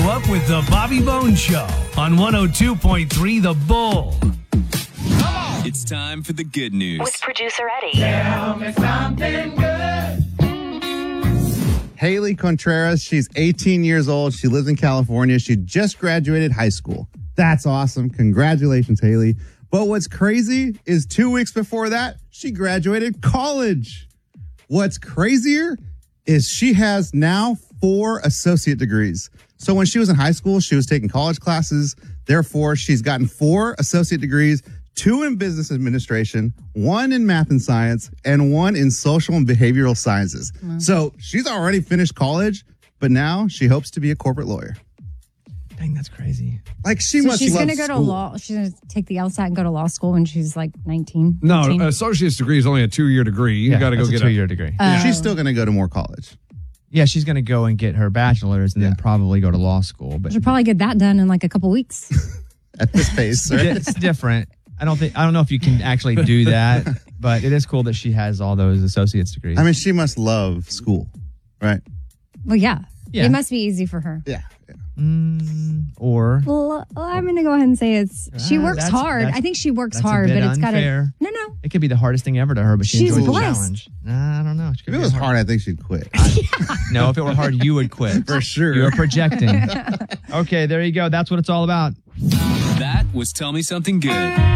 up with the Bobby Bones Show on 102.3 The Bull. It's time for the good news. With producer Eddie. Tell me something good. Haley Contreras, she's 18 years old. She lives in California. She just graduated high school. That's awesome. Congratulations, Haley. But what's crazy is 2 weeks before that, she graduated college. What's crazier is she has now 4 associate degrees. So when she was in high school, she was taking college classes. Therefore, she's gotten 4 associate degrees, 2 in business administration, 1 in math and science, and 1 in social and behavioral sciences. So she's already finished college, but now she hopes to be a corporate lawyer. Dang, that's crazy. Like she So must she's love going to go to school. law. She's going to take the LSAT and go to law school when she's like 19. No, 18. associate's degree is only a 2-year degree. You got to go that's get a 2-year degree. She's still going to go to more college. Yeah, she's going to go and get her bachelor's and then probably go to law school. But She'll probably get that done in like a couple weeks. At this pace, right? it's different. I don't know if you can actually do that, but it is cool that she has all those associate's degrees. I mean, she must love school, right? Well, yeah. Yeah. It must be easy for her. Yeah. Or Well, I'm going to go ahead and say she works that's- hard. that's- I think she works that's a hard, bit but it's got to. unfair. No. it could be the hardest thing ever to her, but she She's enjoys the blessed. challenge. Nah, I don't know. If it was hard, I think she'd quit. No, if it were hard, you would quit. For sure. You're projecting. Okay, there you go. That's what it's all about. That was Tell Me Something Good.